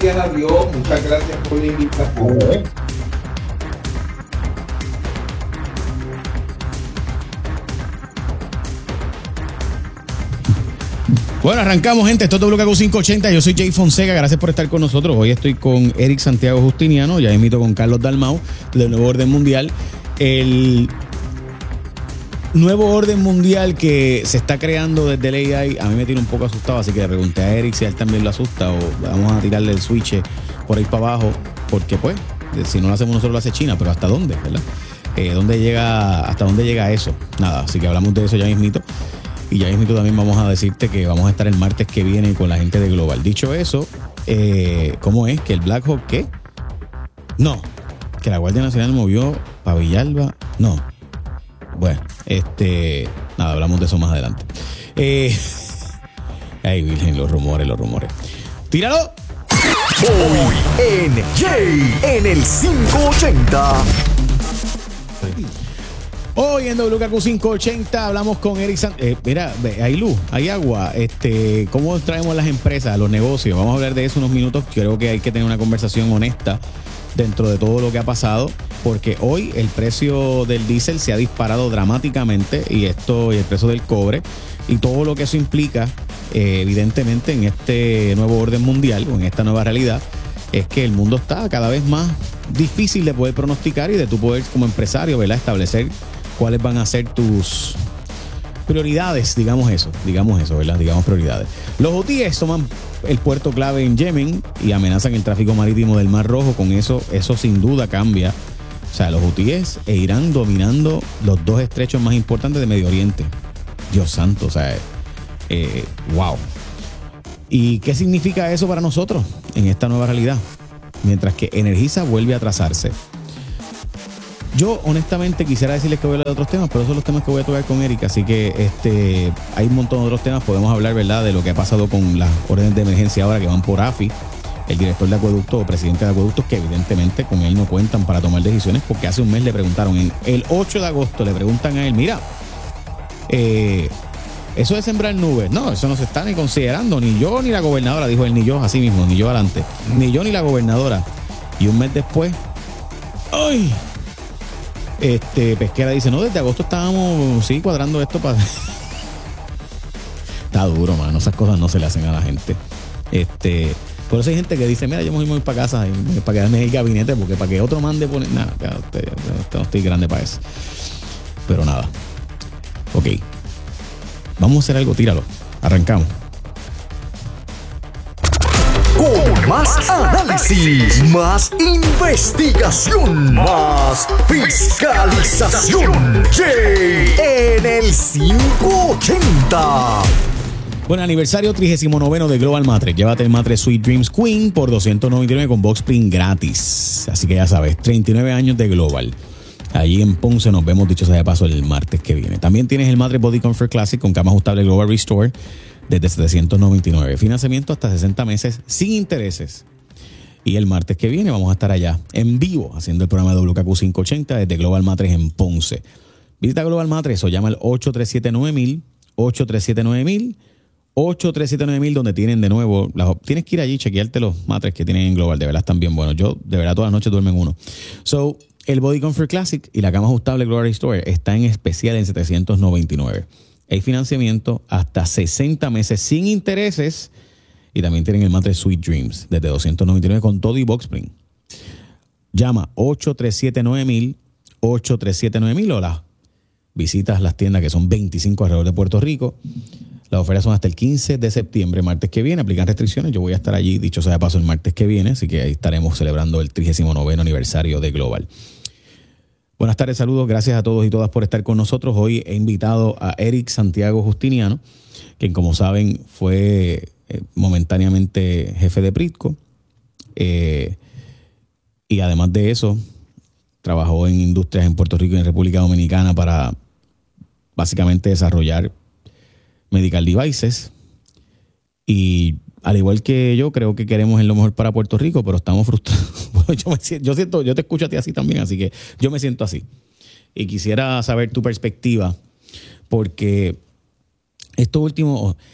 gracias a Dios, muchas gracias por la invitación. Bueno, arrancamos, gente. Esto es WKQ 580. Yo soy Jay Fonseca. Gracias por estar con nosotros. Hoy estoy con Eric Santiago Justiniano. Ya invito con Carlos Dalmau del Nuevo Orden Mundial. El nuevo orden mundial que se está creando desde el AI a mí me tiene un poco asustado, así que le pregunté a Eric si a él también lo asusta o vamos a tirarle el switch por ahí para abajo, porque pues, si no lo hacemos nosotros lo hace China, pero ¿hasta dónde? ¿Verdad? ¿Hasta dónde llega eso? Nada, así que hablamos de eso ya mismito. Y ya mismito también vamos a decirte que vamos a estar el martes que viene con la gente de Global. Dicho eso, ¿cómo es? ¿Que el Black Hawk qué? No. ¿Que la Guardia Nacional movió para Villalba? No. Bueno, nada, hablamos de eso más adelante. Ay, Virgen, los rumores. ¡Tíralo! Hoy en Jay en el 580. Hoy en WKQ 580 hablamos con Eric mira, hay luz, hay agua. ¿Cómo traemos las empresas, los negocios? Vamos a hablar de eso unos minutos. Creo que hay que tener una conversación honesta dentro de todo lo que ha pasado, porque hoy el precio del diésel se ha disparado dramáticamente y el precio del cobre y todo lo que eso implica, evidentemente en este nuevo orden mundial o en esta nueva realidad, es que el mundo está cada vez más difícil de poder pronosticar y de tu poder como empresario, ¿verdad?, establecer cuáles van a ser tus prioridades, digamos eso, ¿verdad? Digamos prioridades. Los hutíes toman el puerto clave en Yemen y amenazan el tráfico marítimo del Mar Rojo. Con eso sin duda cambia. O sea, los hutíes e Irán dominando los dos estrechos más importantes de Medio Oriente. Dios santo, o sea, wow. ¿Y qué significa eso para nosotros en esta nueva realidad? Mientras que Energisa vuelve a atrasarse. Yo honestamente quisiera decirles que voy a hablar de otros temas, pero esos son los temas que voy a tocar con Erika, así que hay un montón de otros temas. Podemos hablar, ¿verdad?, de lo que ha pasado con las órdenes de emergencia ahora que van por AFI, el director de acueducto o presidente de acueductos, que evidentemente con él no cuentan para tomar decisiones, porque hace un mes le preguntaron, el 8 de agosto le preguntan a él, mira, eso de sembrar nubes, no, eso no se está ni considerando, ni yo ni la gobernadora, dijo él, ni yo, así mismo, ni yo adelante, ni yo ni la gobernadora. Y un mes después, ¡ay! Pesquera dice, no, desde agosto estábamos, sí, cuadrando esto para... Está duro, mano, esas cosas no se le hacen a la gente. Por eso hay gente que dice, mira, yo me voy para casa para quedarme en el gabinete, porque para que otro mande poner... Nada, no estoy grande para eso. Pero nada. Ok. Vamos a hacer algo, tíralo. Arrancamos. Con más análisis, más investigación, más fiscalización. Jay en el 580. Bueno, aniversario 39 de Global Matres. Llévate el matres Sweet Dreams Queen por $299 con Box Spring gratis. Así que ya sabes, 39 años de Global. Allí en Ponce nos vemos, dicho sea de paso, el martes que viene. También tienes el matres Body Comfort Classic con cama ajustable Global Restore desde $799. Financiamiento hasta 60 meses sin intereses. Y el martes que viene vamos a estar allá en vivo haciendo el programa de WKQ 580 desde Global Matres en Ponce. Visita Global Matres o llama al 837-9000, 837-9000, donde tienen de nuevo, tienes que ir allí y chequearte los matres que tienen en Global, de verdad están bien buenos. Yo de verdad todas las noches duermo en uno. El Body Comfort Classic y la cama ajustable Global Restore está en especial en $799. Hay financiamiento hasta 60 meses sin intereses y también tienen el matres Sweet Dreams desde $299 con todo y Box Spring. Llama 837-9000, 837-9000 o las visitas las tiendas que son 25 alrededor de Puerto Rico. Las ofertas son hasta el 15 de septiembre, martes que viene. Aplican restricciones. Yo voy a estar allí, dicho sea de paso, el martes que viene. Así que ahí estaremos celebrando el 39 aniversario de Global. Buenas tardes, saludos. Gracias a todos y todas por estar con nosotros. Hoy he invitado a Eric Santiago Justiniano, quien, como saben, fue momentáneamente jefe de Pritco. Y además de eso, trabajó en industrias en Puerto Rico y en República Dominicana para básicamente desarrollar medical devices. Y al igual que yo, creo que queremos lo mejor para Puerto Rico, pero estamos frustrados. Yo te escucho a ti así también, así que yo me siento así. Y quisiera saber tu perspectiva, porque esto último,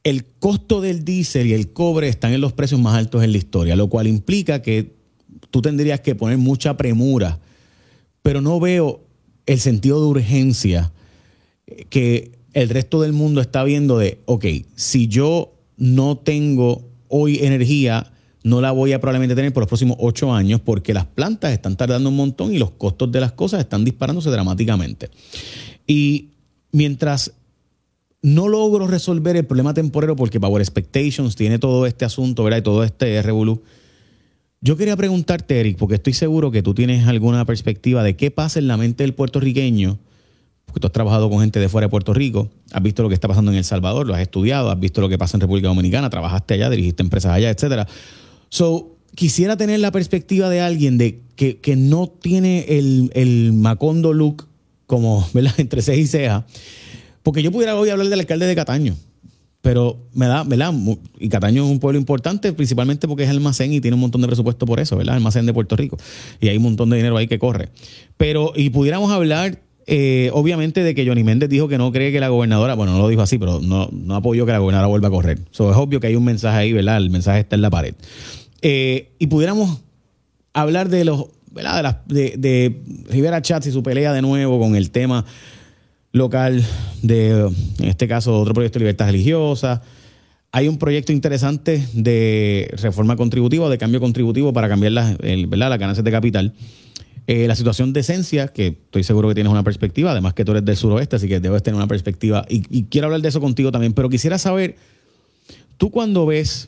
el costo del diésel y el cobre están en los precios más altos en la historia, lo cual implica que tú tendrías que poner mucha premura, pero no veo el sentido de urgencia que el resto del mundo está viendo de, ok, si yo no tengo hoy energía, no la voy a probablemente tener por los próximos 8 años porque las plantas están tardando un montón y los costos de las cosas están disparándose dramáticamente. Y mientras no logro resolver el problema temporero porque Power Expectations tiene todo este asunto, ¿verdad? Y todo este revolú. Yo quería preguntarte, Eric, porque estoy seguro que tú tienes alguna perspectiva de qué pasa en la mente del puertorriqueño, porque tú has trabajado con gente de fuera de Puerto Rico, has visto lo que está pasando en El Salvador, lo has estudiado, has visto lo que pasa en República Dominicana, trabajaste allá, dirigiste empresas allá, etcétera. So, quisiera tener la perspectiva de alguien de que no tiene el Macondo look como, ¿verdad? Entre ceja y ceja. Porque yo pudiera hoy hablar del alcalde de Cataño, pero me da, ¿verdad? Y Cataño es un pueblo importante, principalmente porque es almacén y tiene un montón de presupuesto por eso, ¿verdad? Almacén de Puerto Rico. Y hay un montón de dinero ahí que corre. Pero, y pudiéramos hablar, obviamente, de que Johnny Méndez dijo que no cree que la gobernadora, bueno, no lo dijo así, pero no apoyó que la gobernadora vuelva a correr. So, es obvio que hay un mensaje ahí, ¿verdad? El mensaje está en la pared. Y pudiéramos hablar de los, ¿verdad? De Rivera Schatz y su pelea de nuevo con el tema local de, en este caso, otro proyecto de libertad religiosa. Hay un proyecto interesante de reforma contributiva o de cambio contributivo para cambiar ¿verdad? Las ganancias de capital. La situación de Esencia, que estoy seguro que tienes una perspectiva, además que tú eres del suroeste, así que debes tener una perspectiva. Y quiero hablar de eso contigo también, pero quisiera saber, tú cuando ves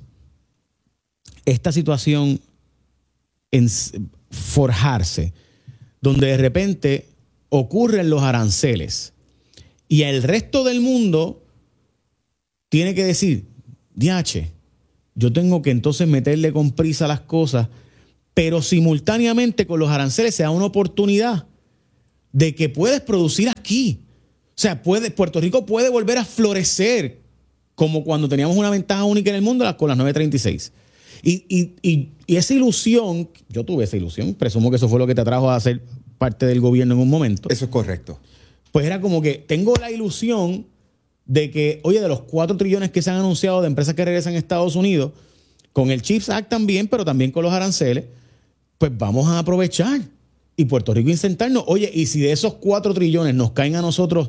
esta situación en forjarse, donde de repente ocurren los aranceles, y el resto del mundo tiene que decir, diache, yo tengo que entonces meterle con prisa las cosas, pero simultáneamente con los aranceles se da una oportunidad de que puedes producir aquí. O sea, Puerto Rico puede volver a florecer como cuando teníamos una ventaja única en el mundo con las 936. Y esa ilusión, yo tuve esa ilusión, presumo que eso fue lo que te atrajo a ser parte del gobierno en un momento. Eso es correcto. Pues era como que tengo la ilusión de que, oye, de los 4 trillones que se han anunciado de empresas que regresan a Estados Unidos, con el CHIPS Act también, pero también con los aranceles, pues vamos a aprovechar. Y Puerto Rico incentarnos. Oye, y si de esos 4 trillones nos caen a nosotros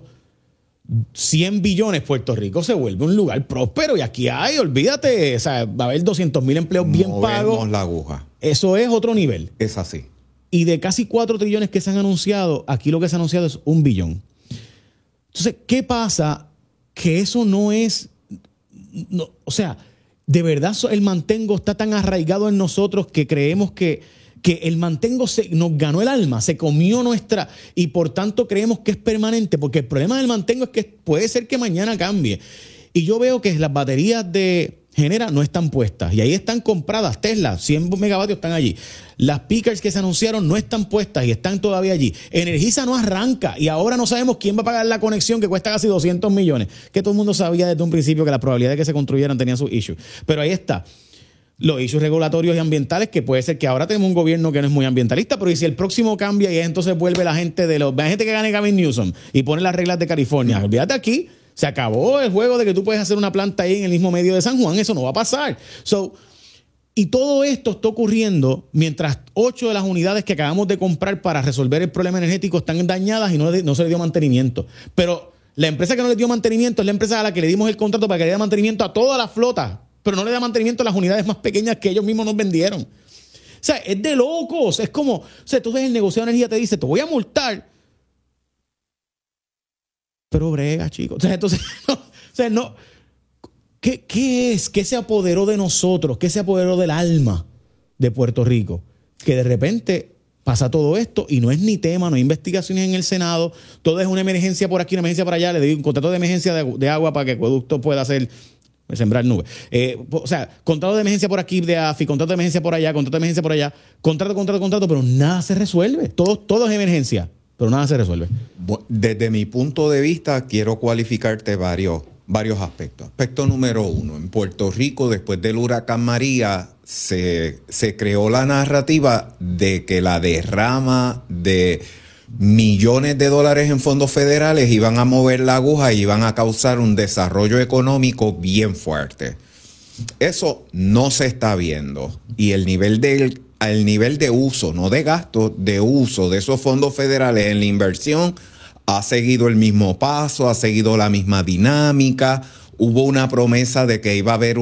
100 billones, Puerto Rico se vuelve un lugar próspero. Y aquí hay, olvídate, o sea, va a haber 200,000 empleos bien pagos. Movemos la aguja. Eso es otro nivel. Es así. Y de casi 4 trillones que se han anunciado, aquí lo que se ha anunciado es 1 billón. Entonces, ¿qué pasa? Que eso no es... No, o sea, de verdad el mantengo está tan arraigado en nosotros que creemos que el mantengo nos ganó el alma, se comió nuestra... Y por tanto creemos que es permanente, porque el problema del mantengo es que puede ser que mañana cambie. Y yo veo que las baterías de Genera no están puestas. Y ahí están compradas. Tesla, 100 megavatios están allí. Las pickers que se anunciaron no están puestas y están todavía allí. Energisa no arranca y ahora no sabemos quién va a pagar la conexión que cuesta casi 200 millones. Que todo el mundo sabía desde un principio que la probabilidad de que se construyeran tenía sus issues. Pero ahí está. Los issues regulatorios y ambientales, que puede ser que ahora tenemos un gobierno que no es muy ambientalista, pero y si el próximo cambia y entonces vuelve la gente la gente que gane Gavin Newsom y pone las reglas de California. Olvídate aquí. Se acabó el juego de que tú puedes hacer una planta ahí en el mismo medio de San Juan. Eso no va a pasar. Y todo esto está ocurriendo mientras 8 de las unidades que acabamos de comprar para resolver el problema energético están dañadas y no se le dio mantenimiento. Pero la empresa que no le dio mantenimiento es la empresa a la que le dimos el contrato para que le dé mantenimiento a toda la flota, pero no le da mantenimiento a las unidades más pequeñas que ellos mismos nos vendieron. O sea, es de locos. Es como, o sea, tú ves el negocio de energía, te dice, te voy a multar, pero brega, chicos. O sea, entonces, no. ¿Qué es? ¿Qué se apoderó de nosotros? ¿Qué se apoderó del alma de Puerto Rico? Que de repente pasa todo esto y no es ni tema, no hay investigaciones en el Senado, todo es una emergencia por aquí, una emergencia por allá, le doy un contrato de emergencia de agua para que el acueducto pueda sembrar nubes. O sea, contrato de emergencia por aquí de AFI, contrato de emergencia por allá, contrato de emergencia por allá, contrato, pero nada se resuelve. Todo es emergencia, pero nada se resuelve. Desde mi punto de vista, quiero cualificarte varios aspectos. Aspecto número 1, en Puerto Rico, después del huracán María, se creó la narrativa de que la derrama de millones de dólares en fondos federales iban a mover la aguja y iban a causar un desarrollo económico bien fuerte. Eso no se está viendo. Y el nivel de uso, no de gasto, de uso de esos fondos federales en la inversión ha seguido el mismo paso, ha seguido la misma dinámica. Hubo una promesa de que iba a haber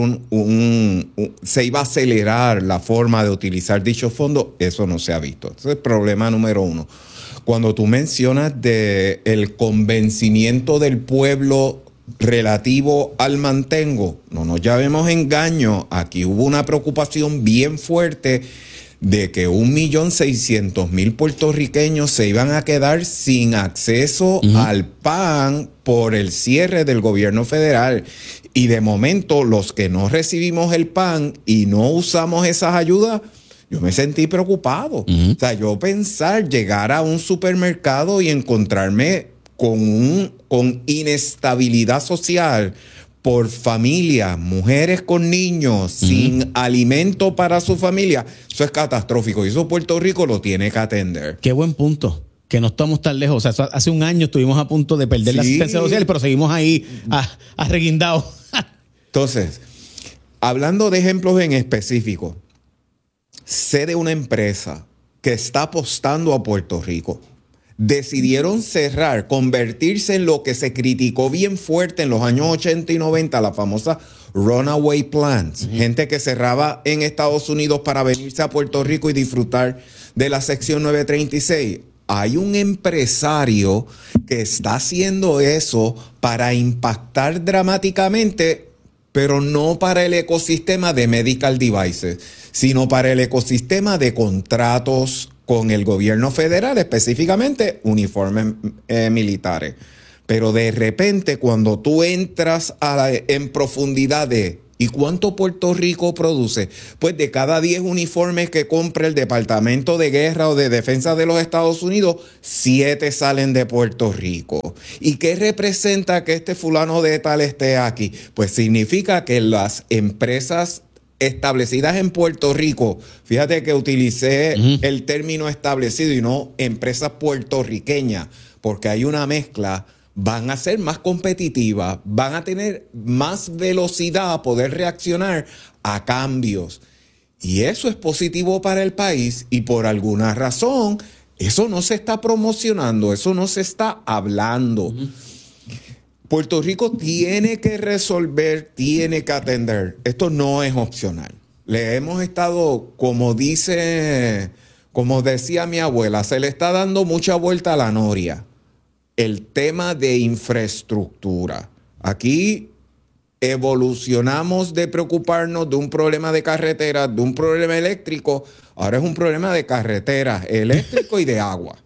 se iba a acelerar la forma de utilizar dichos fondos. Eso no se ha visto. Ese es el problema número uno. Cuando tú mencionas el convencimiento del pueblo relativo al mantengo, no nos llamemos engaño. Aquí hubo una preocupación bien fuerte de que 1.600.000 puertorriqueños se iban a quedar sin acceso al PAN por el cierre del gobierno federal. Y de momento, los que no recibimos el PAN y no usamos esas ayudas, yo me sentí preocupado. O sea, yo pensar llegar a un supermercado y encontrarme con inestabilidad social por familia, mujeres con niños, sin alimento para su familia, eso es catastrófico y eso Puerto Rico lo tiene que atender. Qué buen punto, que no estamos tan lejos. O sea, hace un año estuvimos a punto de perder la asistencia social, pero seguimos ahí arreguindados. Entonces, hablando de ejemplos en específico, sé de una empresa que está apostando a Puerto Rico. Decidieron cerrar, convertirse en lo que se criticó bien fuerte en los años 80 y 90, la famosa runaway plants. Gente que cerraba en Estados Unidos para venirse a Puerto Rico y disfrutar de la sección 936. Hay un empresario que está haciendo eso para impactar dramáticamente, pero no para el ecosistema de medical devices, sino para el ecosistema de contratos con el gobierno federal, específicamente uniformes militares. Pero de repente, cuando tú entras en profundidad de ¿y cuánto Puerto Rico produce? Pues de cada 10 uniformes que compra el Departamento de Guerra o de Defensa de los Estados Unidos, 7 salen de Puerto Rico. ¿Y qué representa que este fulano de tal esté aquí? Pues significa que las empresas establecidas en Puerto Rico, fíjate que utilicé el término establecido y no empresas puertorriqueñas, porque hay una mezcla, van a ser más competitivas, van a tener más velocidad a poder reaccionar a cambios. Y eso es positivo para el país y por alguna razón eso no se está promocionando, eso no se está hablando. Puerto Rico tiene que resolver, tiene que atender. Esto no es opcional. Le hemos estado, como decía mi abuela, se le está dando mucha vuelta a la noria. El tema de infraestructura. Aquí evolucionamos de preocuparnos de un problema de carretera, de un problema eléctrico. Ahora es un problema de carretera, eléctrico y de agua.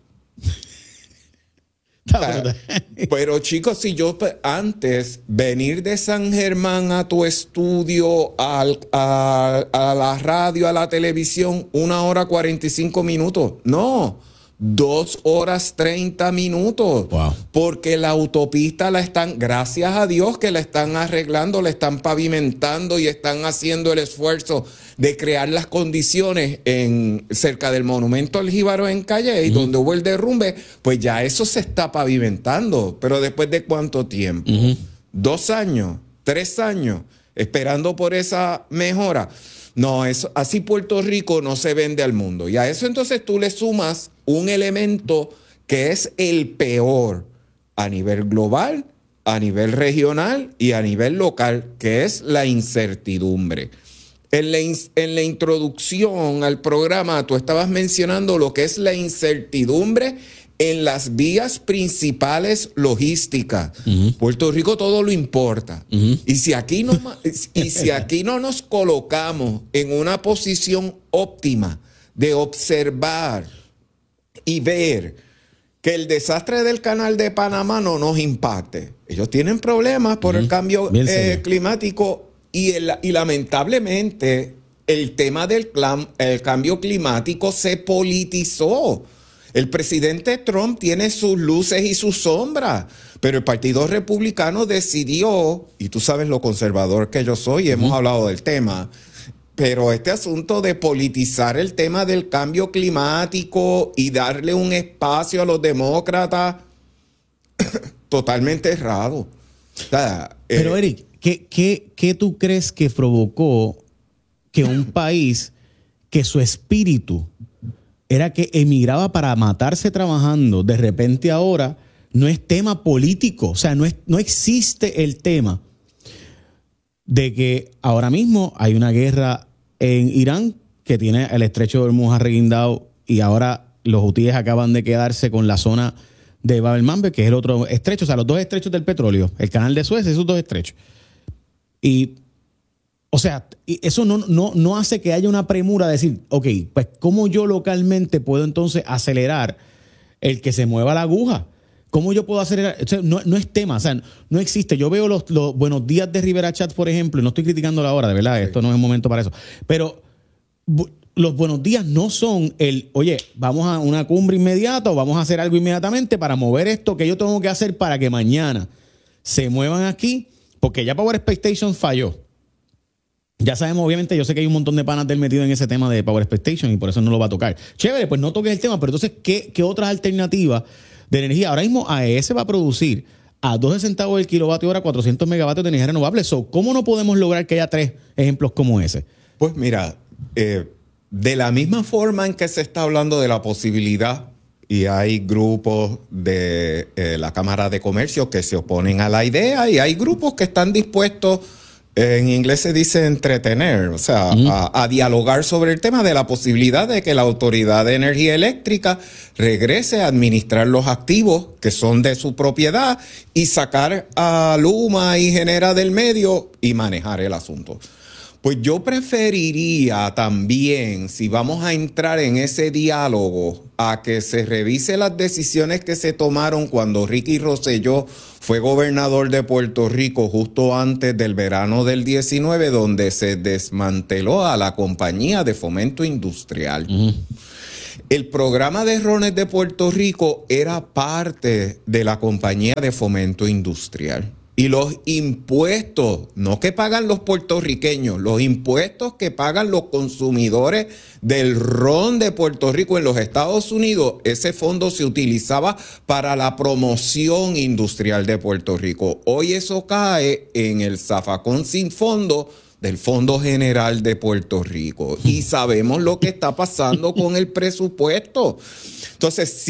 Pero chicos, si yo antes venir de San Germán a tu estudio, a la radio, a la televisión, 1 hora 45 minutos. No, 2 horas 30 minutos. Wow. Porque la autopista gracias a Dios que la están arreglando, la están pavimentando y están haciendo el esfuerzo de crear las condiciones cerca del Monumento al Jíbaro en Calley, donde hubo el derrumbe, pues ya eso se está pavimentando. Pero ¿después de cuánto tiempo? 2 años, 3 años, esperando por esa mejora. No, así Puerto Rico no se vende al mundo. Y a eso entonces tú le sumas un elemento que es el peor a nivel global, a nivel regional y a nivel local, que es la incertidumbre. En la introducción al programa tú estabas mencionando lo que es la incertidumbre en las vías principales logísticas. Puerto Rico todo lo importa. Y si aquí no nos colocamos en una posición óptima de observar y ver que el desastre del canal de Panamá no nos impacte. Ellos tienen problemas por el cambio climático y lamentablemente el tema del cambio climático se politizó. El presidente Trump tiene sus luces y sus sombras, pero el Partido Republicano decidió, y tú sabes lo conservador que yo soy, hemos hablado del tema, Pero este asunto de politizar el tema del cambio climático y darle un espacio a los demócratas, totalmente errado. O sea, Pero Eric, ¿qué tú crees que provocó que un país que su espíritu era que emigraba para matarse trabajando, de repente ahora no es tema político? O sea, no existe el tema de que ahora mismo hay una guerra en Irán que tiene el estrecho de Hormuz arreguindado y ahora los hutíes acaban de quedarse con la zona de Bab el-Mandeb, que es el otro estrecho, o sea, los dos estrechos del petróleo, el canal de Suez, esos dos estrechos. Y, o sea, eso no hace que haya una premura de decir, ok, pues ¿cómo yo localmente puedo entonces acelerar el que se mueva la aguja? ¿Cómo yo puedo acelerar? O sea, no es tema, o sea, no existe. Yo veo los buenos días de Rivera Chat, por ejemplo, y no estoy criticando la hora, de verdad, esto no es el momento para eso. Pero los buenos días no son oye, vamos a una cumbre inmediata o vamos a hacer algo inmediatamente para mover esto que yo tengo que hacer para que mañana se muevan aquí, porque ya Power Expectation falló. Ya sabemos, obviamente, yo sé que hay un montón de panas del metido en ese tema de Power Expectation y por eso no lo va a tocar. Chévere, pues no toques el tema, pero entonces, ¿qué otras alternativas de energía? Ahora mismo AES va a producir a 12 centavos el kilovatio hora 400 megavatios de energía renovable. ¿Cómo no podemos lograr que haya 3 ejemplos como ese? Pues mira, de la misma forma en que se está hablando de la posibilidad, y hay grupos de la Cámara de Comercio que se oponen a la idea, y hay grupos que están dispuestos, en inglés se dice entretener, o sea, a dialogar sobre el tema de la posibilidad de que la Autoridad de Energía Eléctrica regrese a administrar los activos que son de su propiedad y sacar a Luma y Genera del medio y manejar el asunto. Pues yo preferiría también, si vamos a entrar en ese diálogo, a que se revise las decisiones que se tomaron cuando Ricky Rosselló fue gobernador de Puerto Rico justo antes del verano del 19, donde se desmanteló a la Compañía de Fomento Industrial. El programa de RONES de Puerto Rico era parte de la Compañía de Fomento Industrial. Y los impuestos, no que pagan los puertorriqueños, los impuestos que pagan los consumidores del ron de Puerto Rico en los Estados Unidos, ese fondo se utilizaba para la promoción industrial de Puerto Rico. Hoy eso cae en el zafacón sin fondo del Fondo General de Puerto Rico. Y sabemos lo que está pasando con el presupuesto. Entonces,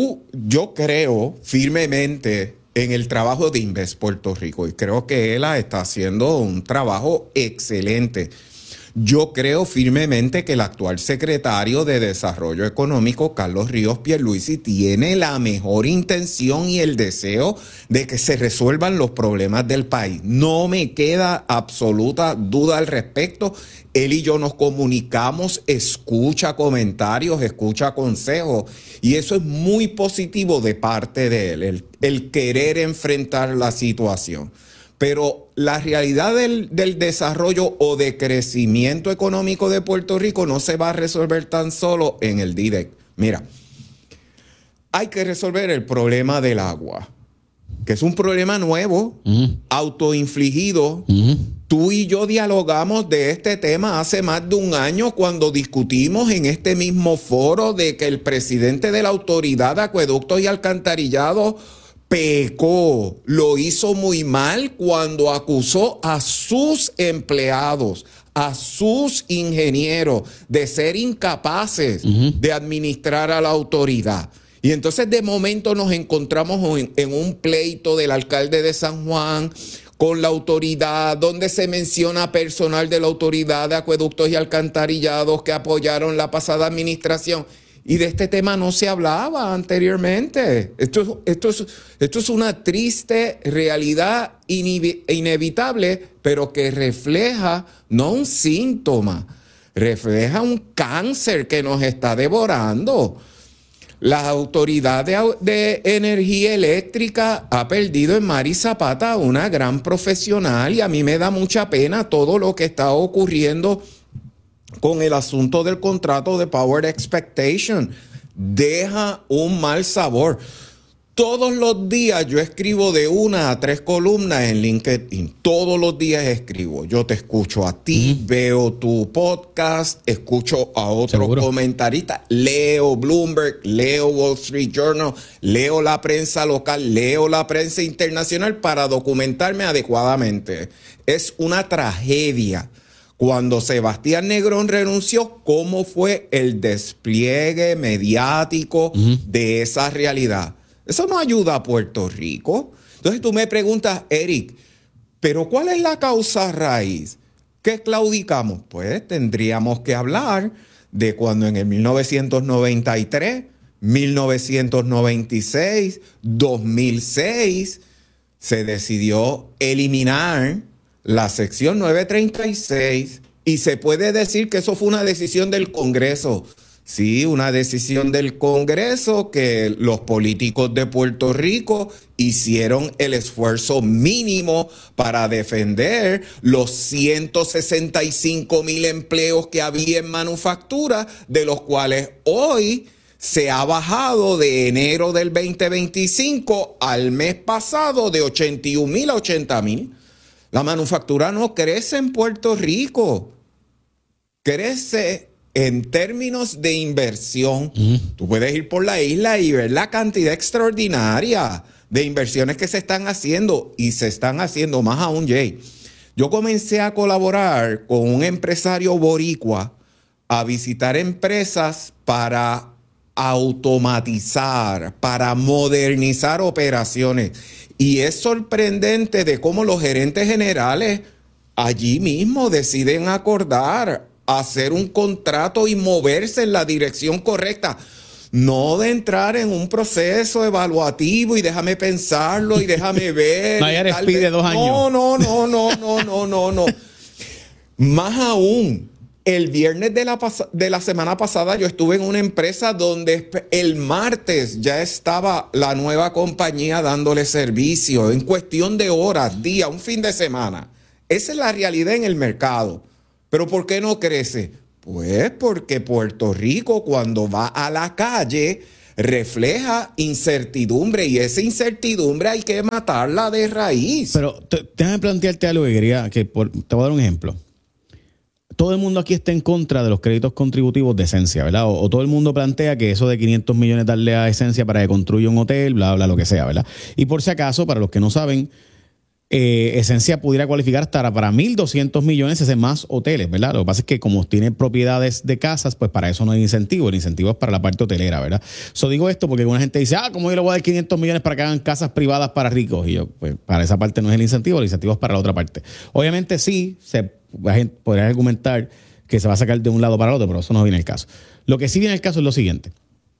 yo creo firmemente en el trabajo de Invest Puerto Rico, y creo que ELA está haciendo un trabajo excelente. Yo creo firmemente que el actual secretario de Desarrollo Económico, Carlos Ríos Pierluisi, tiene la mejor intención y el deseo de que se resuelvan los problemas del país. No me queda absoluta duda al respecto. Él y yo nos comunicamos, escucha comentarios, escucha consejos, y eso es muy positivo de parte de él, el querer enfrentar la situación. Pero la realidad del desarrollo o de crecimiento económico de Puerto Rico no se va a resolver tan solo en el DIDEC. Mira, hay que resolver el problema del agua, que es un problema nuevo, autoinfligido. Tú y yo dialogamos de este tema hace más de un año cuando discutimos en este mismo foro de que el presidente de la Autoridad de Acueductos y Alcantarillados pecó, lo hizo muy mal cuando acusó a sus empleados, a sus ingenieros de ser incapaces de administrar a la autoridad. Y entonces de momento nos encontramos en un pleito del alcalde de San Juan con la autoridad, donde se menciona personal de la Autoridad de Acueductos y Alcantarillados que apoyaron la pasada administración. Y de este tema no se hablaba anteriormente. Esto es una triste realidad inevitable, pero que refleja no un síntoma, refleja un cáncer que nos está devorando. La Autoridad de Energía Eléctrica ha perdido en Mari Zapata una gran profesional, y a mí me da mucha pena todo lo que está ocurriendo con el asunto del contrato de Power Expectation. Deja un mal sabor. Todos los días yo escribo de 1 a 3 columnas en LinkedIn. Todos los días escribo. Yo te escucho a ti, veo tu podcast, escucho a otros comentaristas, leo Bloomberg, leo Wall Street Journal, leo la prensa local, leo la prensa internacional para documentarme adecuadamente. Es una tragedia. Cuando Sebastián Negrón renunció, ¿cómo fue el despliegue mediático de esa realidad? Eso no ayuda a Puerto Rico. Entonces tú me preguntas, Eric, ¿pero cuál es la causa raíz? ¿Qué claudicamos? Pues tendríamos que hablar de cuando en el 1993, 1996, 2006 se decidió eliminar la sección 936 y se puede decir que eso fue una decisión del Congreso. Sí, una decisión del Congreso que los políticos de Puerto Rico hicieron el esfuerzo mínimo para defender los 165,000 empleos que había en manufactura, de los cuales hoy se ha bajado de enero del 2025 al mes pasado de 81,000 a 80,000. La manufactura no crece en Puerto Rico, crece en términos de inversión. Tú puedes ir por la isla y ver la cantidad extraordinaria de inversiones que se están haciendo, y se están haciendo más aún, Jay. Yo comencé a colaborar con un empresario boricua a visitar empresas para automatizar, para modernizar operaciones. Y es sorprendente de cómo los gerentes generales allí mismo deciden acordar hacer un contrato y moverse en la dirección correcta. No de entrar en un proceso evaluativo y déjame pensarlo y déjame ver. Vaya respide de 2 años. No. Más aún, el viernes de la semana pasada yo estuve en una empresa donde el martes ya estaba la nueva compañía dándole servicio en cuestión de horas, días, un fin de semana. Esa es la realidad en el mercado. ¿Pero por qué no crece? Pues porque Puerto Rico, cuando va a la calle, refleja incertidumbre, y esa incertidumbre hay que matarla de raíz. Pero déjame plantearte algo que te voy a dar un ejemplo. Todo el mundo aquí está en contra de los créditos contributivos de Esencia, ¿verdad? O todo el mundo plantea que eso de 500 millones darle a Esencia para que construya un hotel, bla, bla, lo que sea, ¿verdad? Y por si acaso, para los que no saben, Esencia pudiera cualificar hasta para 1.200 millones hacer más hoteles, ¿verdad? Lo que pasa es que como tiene propiedades de casas, pues para eso no hay incentivo. El incentivo es para la parte hotelera, ¿verdad? Digo esto porque una gente dice, ¿cómo yo le voy a dar 500 millones para que hagan casas privadas para ricos? Y yo, pues para esa parte no es el incentivo es para la otra parte. Obviamente sí, podría argumentar que se va a sacar de un lado para el otro, pero eso no viene el caso. Lo que sí viene el caso es lo siguiente.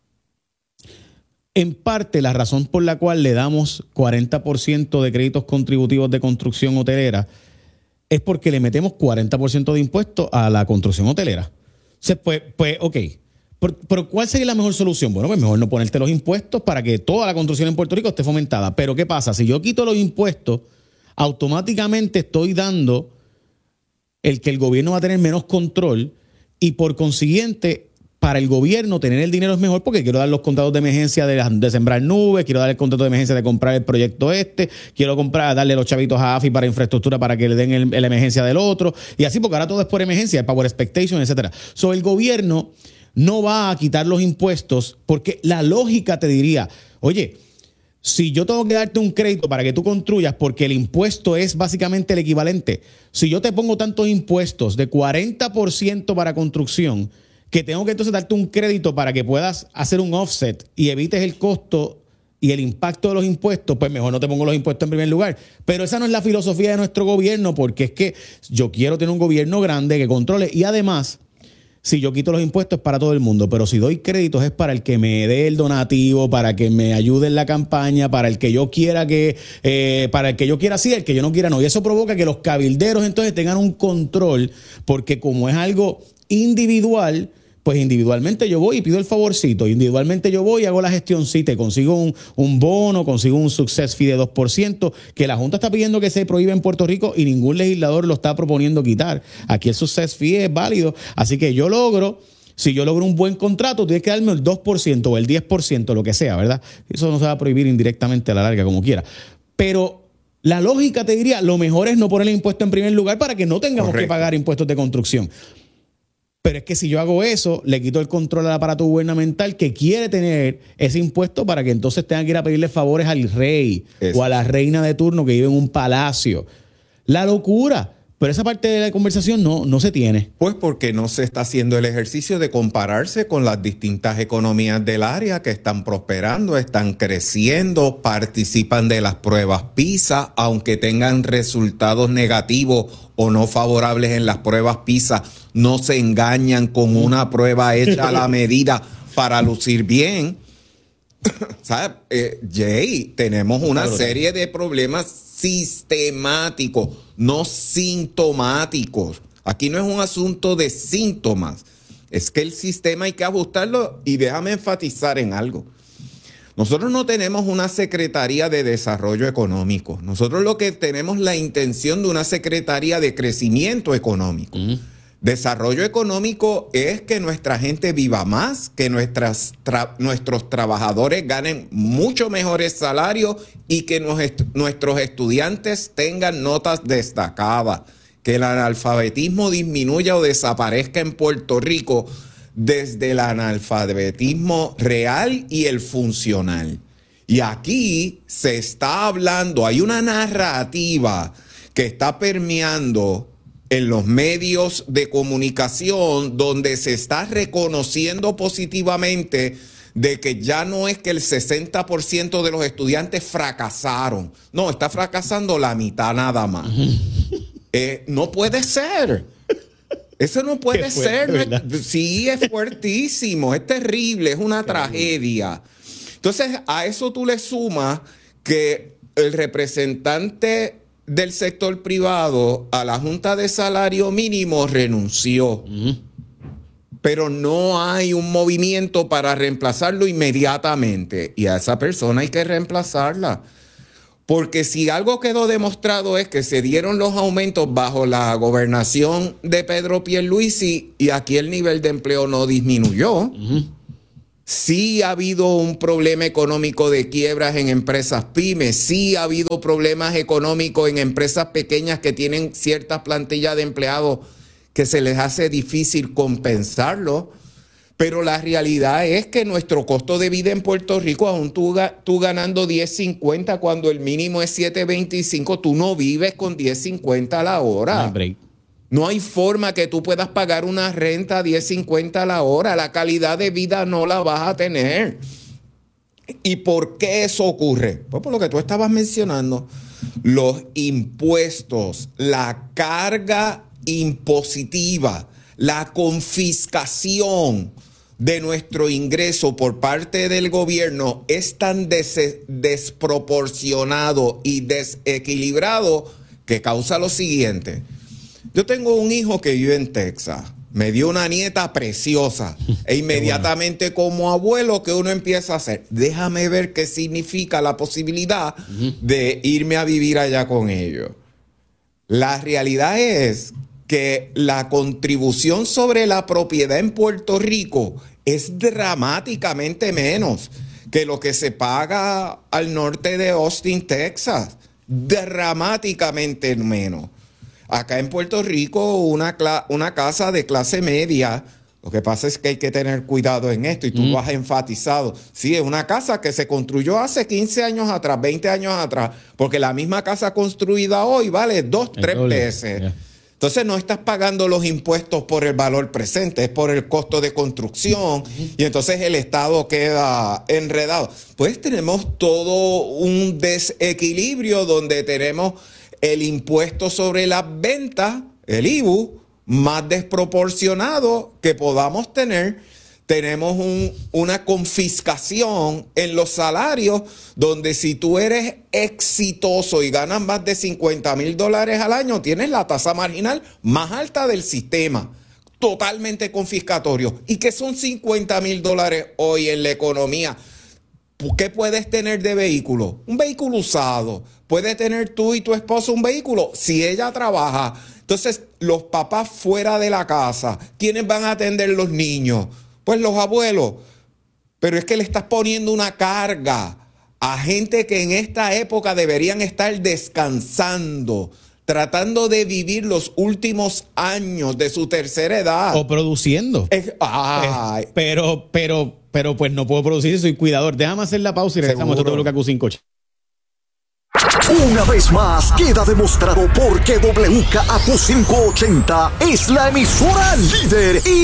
En parte, la razón por la cual le damos 40% de créditos contributivos de construcción hotelera es porque le metemos 40% de impuestos a la construcción hotelera. Ok. Pero ¿cuál sería la mejor solución? Bueno, pues mejor no ponerte los impuestos para que toda la construcción en Puerto Rico esté fomentada. Pero ¿qué pasa? Si yo quito los impuestos, automáticamente estoy dando el que el gobierno va a tener menos control, y por consiguiente, para el gobierno tener el dinero es mejor, porque quiero dar los contratos de emergencia de sembrar nubes, quiero dar el contrato de emergencia de comprar el proyecto quiero darle los chavitos a AFI para infraestructura para que le den la emergencia del otro, y así, porque ahora todo es por emergencia, power expectation, etcétera. El gobierno no va a quitar los impuestos, porque la lógica te diría, oye, si yo tengo que darte un crédito para que tú construyas, porque el impuesto es básicamente el equivalente, si yo te pongo tantos impuestos de 40% para construcción, que tengo que entonces darte un crédito para que puedas hacer un offset y evites el costo y el impacto de los impuestos, pues mejor no te pongo los impuestos en primer lugar. Pero esa no es la filosofía de nuestro gobierno, porque es que yo quiero tener un gobierno grande que controle, y además, si yo quito los impuestos es para todo el mundo, pero si doy créditos es para el que me dé el donativo, para que me ayude en la campaña, para el que yo quiera para el que yo quiera sí, el que yo no quiera no. Y eso provoca que los cabilderos entonces tengan un control, porque como es algo individual, pues individualmente yo voy y pido el favorcito, individualmente yo voy y hago la gestioncita y consigo un bono, consigo un success fee de 2%, que la Junta está pidiendo que se prohíbe en Puerto Rico y ningún legislador lo está proponiendo quitar. Aquí el success fee es válido, así que yo logro Si yo logro un buen contrato, tienes que darme el 2% o el 10%, lo que sea, ¿verdad? Eso no se va a prohibir indirectamente a la larga, como quiera. Pero la lógica te diría, lo mejor es no poner el impuesto en primer lugar para que no tengamos que pagar impuestos de construcción. Pero es que si yo hago eso, le quito el control al aparato gubernamental que quiere tener ese impuesto para que entonces tenga que ir a pedirle favores al rey o a la reina de turno que vive en un palacio. La locura. Pero esa parte de la conversación no se tiene. Pues porque no se está haciendo el ejercicio de compararse con las distintas economías del área que están prosperando, están creciendo, participan de las pruebas PISA, aunque tengan resultados negativos o no favorables en las pruebas PISA, no se engañan con una prueba hecha a la medida para lucir bien. ¿Sabes? Jay, tenemos una serie de problemas sistemáticos, no sintomáticos. Aquí no es un asunto de síntomas, es que el sistema hay que ajustarlo. Y déjame enfatizar en algo. Nosotros no tenemos una Secretaría de Desarrollo Económico. Nosotros lo que tenemos es la intención de una Secretaría de Crecimiento Económico. Desarrollo económico es que nuestra gente viva más, que nuestros trabajadores ganen mucho mejores salarios y que nuestros estudiantes tengan notas destacadas, que el analfabetismo disminuya o desaparezca en Puerto Rico desde el analfabetismo real y el funcional. Y aquí se está hablando, hay una narrativa que está permeando en los medios de comunicación donde se está reconociendo positivamente de que ya no es que el 60% de los estudiantes fracasaron. No, está fracasando la mitad nada más. No puede ser. Eso no puede ser. Sí, es fuertísimo, es terrible, es una tragedia. Entonces, a eso tú le sumas que el representante del sector privado a la Junta de Salario Mínimo renunció. Pero no hay un movimiento para reemplazarlo inmediatamente. Y a esa persona hay que reemplazarla. Porque si algo quedó demostrado es que se dieron los aumentos bajo la gobernación de Pedro Pierluisi y aquí el nivel de empleo no disminuyó. Sí ha habido un problema económico de quiebras en empresas pymes, sí ha habido problemas económicos en empresas pequeñas que tienen ciertas plantillas de empleados que se les hace difícil compensarlo, pero la realidad es que nuestro costo de vida en Puerto Rico, aún tú ganando 10.50 cuando el mínimo es 7.25, tú no vives con 10.50 a la hora. No hay forma que tú puedas pagar una renta a 10.50 a la hora. La calidad de vida no la vas a tener. ¿Y por qué eso ocurre? Pues por lo que tú estabas mencionando. Los impuestos, la carga impositiva, la confiscación de nuestro ingreso por parte del gobierno es tan desproporcionado y desequilibrado que causa lo siguiente. Yo tengo un hijo que vive en Texas. Me dio una nieta preciosa. E inmediatamente como abuelo, ¿qué uno empieza a hacer? Déjame ver qué significa la posibilidad de irme a vivir allá con ellos. La realidad es que la contribución sobre la propiedad en Puerto Rico es dramáticamente menos que lo que se paga al norte de Austin, Texas. Dramáticamente menos. Acá en Puerto Rico, una casa de clase media, lo que pasa es que hay que tener cuidado en esto y tú lo has enfatizado. Sí, es una casa que se construyó hace 15 años atrás, 20 años atrás, porque la misma casa construida hoy vale 2, 3 veces. Yeah. Entonces no estás pagando los impuestos por el valor presente, es por el costo de construcción y entonces el Estado queda enredado. Pues tenemos todo un desequilibrio donde tenemos el impuesto sobre las ventas, el IVU, más desproporcionado que podamos tener. Tenemos una confiscación en los salarios donde si tú eres exitoso y ganas más de $50,000 al año, tienes la tasa marginal más alta del sistema, totalmente confiscatorio. ¿Y qué son $50,000 hoy en la economía? ¿Qué puedes tener de vehículo? Un vehículo usado. ¿Puedes tener tú y tu esposo un vehículo? Si ella trabaja, Entonces, los papás fuera de la casa, ¿quiénes van a atender los niños? Pues los abuelos. Pero es que le estás poniendo una carga a gente que en esta época deberían estar descansando, tratando de vivir los últimos años de su tercera edad. O produciendo. Ay. Pero pues no puedo producir, soy cuidador. Déjame hacer la pausa y regresamos a Seguro. WKQ5. Una vez más queda demostrado por qué WKAQ580 es la emisora líder y